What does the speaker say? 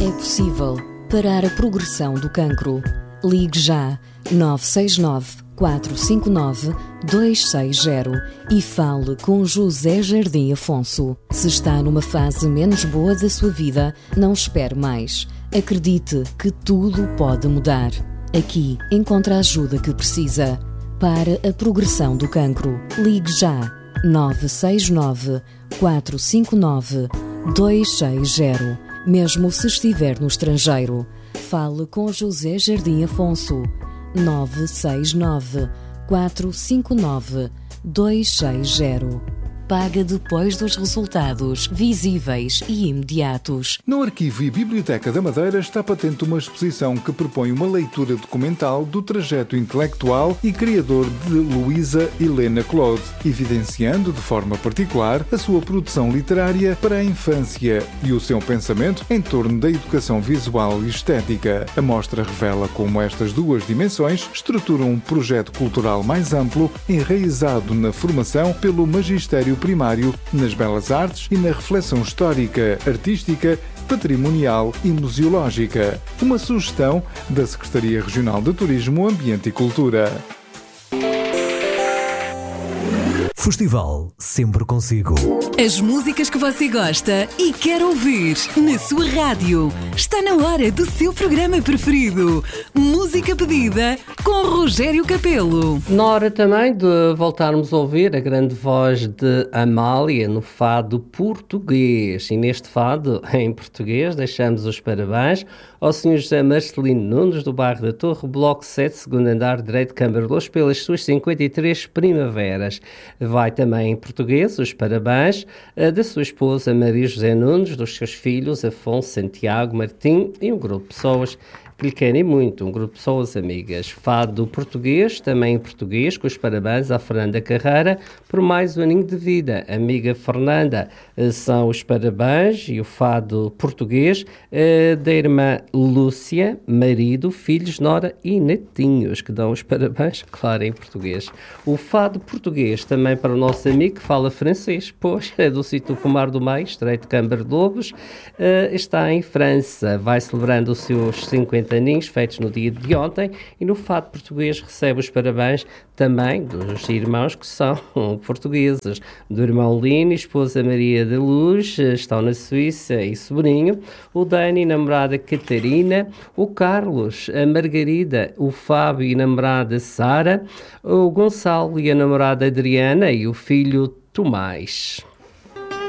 É possível parar a progressão do cancro. Ligue já 969 459 260 e fale com José Jardim Afonso. Se está numa fase menos boa da sua vida, não espere mais. Acredite que tudo pode mudar. Aqui encontra a ajuda que precisa. Para a progressão do cancro, ligue já 969 459 260. Mesmo se estiver no estrangeiro, fale com José Jardim Afonso. 969 459 260. Paga depois dos resultados visíveis e imediatos. No Arquivo e Biblioteca da Madeira está patente uma exposição que propõe uma leitura documental do trajeto intelectual e criador de Luísa Helena Claude, evidenciando de forma particular a sua produção literária para a infância e o seu pensamento em torno da educação visual e estética. A mostra revela como estas duas dimensões estruturam um projeto cultural mais amplo, enraizado na formação pelo magistério primário, nas belas artes e na reflexão histórica, artística, patrimonial e museológica. Uma sugestão da Secretaria Regional de Turismo, Ambiente e Cultura. Festival sempre consigo. As músicas que você gosta e quer ouvir na sua rádio. Está na hora do seu programa preferido. Música pedida com Rogério Capelo. Na hora também de voltarmos a ouvir a grande voz de Amália no fado português. E neste fado, em português, deixamos os parabéns ao Sr. José Marcelino Nunes, do bairro da Torre, Bloco 7, segundo andar, direito de Câmara de Louros, pelas suas 53 primaveras. Vai também em português os parabéns da sua esposa Maria José Nunes, dos seus filhos Afonso, Santiago, Martim e um grupo de pessoas que lhe querem muito, um grupo de pessoas amigas. Fado português, também em português, com os parabéns à Fernanda Carreira por mais um aninho de vida. Amiga Fernanda, são os parabéns e o fado português da irmã Lúcia, marido, filhos, nora e netinhos, que dão os parabéns, claro, em português. O fado português também para o nosso amigo que fala francês, pois é do sítio Pomar do Meio, Estreito de Câmara de Lobos, está em França, vai celebrando os seus 50 aninhos, feitos no dia de ontem, e no fado português recebe os parabéns também dos irmãos que são portugueses, do irmão Lino e esposa Maria da Luz, estão na Suíça, e sobrinho, o Dani e namorada Catarina, o Carlos, a Margarida, o Fábio e namorada Sara, o Gonçalo e a namorada Adriana e o filho Tomás.